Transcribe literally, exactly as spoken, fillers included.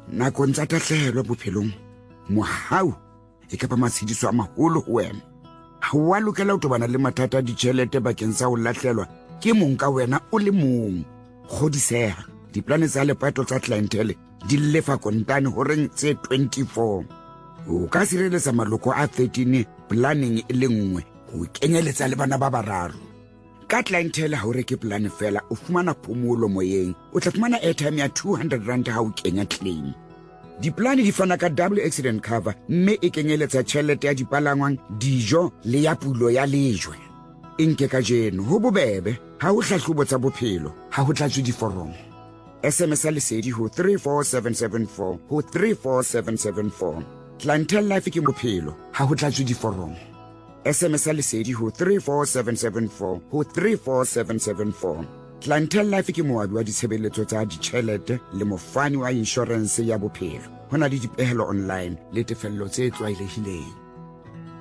nakong tsa tahlehelo bophelong mohau e ka ba matshediso a maholo ho wena. Ha wa lokela ho tobana le mathata a ditjhelete bakeng sa ho lahlelwa ke mong ka wena o le mong. Kgodiseha, diplane tsa lepato tsa clientele di lefa kontane horeng tse twenty-four. O ka sireletsa maloko a thirteen planning e le nngwe ho kenyeletsa le bana ba bararo. Ka clientele ha o reke plan fela o fumana phomolo moyeng, o tla fumana airtime ya two hundred rand ha o kenya claim. Diplane di fana ka double accident cover mme e kenyeletsa tjhelete ya dipalangwang, dijo le ya pulo ya lejwe. Inke ka jeno ho bobebe ha o hlahlobo tsa bophelo ha ho tlatswe diforomo. S M S lesedi ho three four seven seven four ho three four seven seven four. Clientele life ke bophelo ha ho tlatswe diforomo. S M S lesedi ho three four seven seven four ho three four seven seven four. Clientele life ke moabi wa ditshebeletso tsa ditjhelete le mofani wa insurance ya bophelo. Hona le dipehelo online le tefello tse tlwaelehileng.